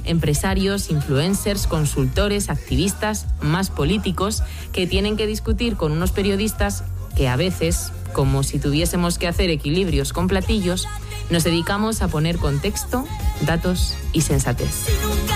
empresarios, influencers, consultores, activistas, más políticos, que tienen que discutir con unos periodistas que a veces, como si tuviésemos que hacer equilibrios con platillos, nos dedicamos a poner contexto, datos y sensatez.